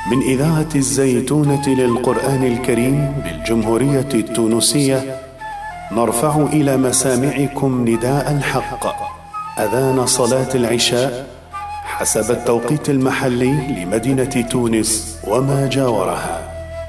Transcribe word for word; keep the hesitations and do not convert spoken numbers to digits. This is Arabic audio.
من إذاعة الزيتونة للقرآن الكريم بالجمهورية التونسية، نرفع إلى مسامعكم نداء الحق، أذان صلاة العشاء حسب التوقيت المحلي لمدينة تونس وما جاورها.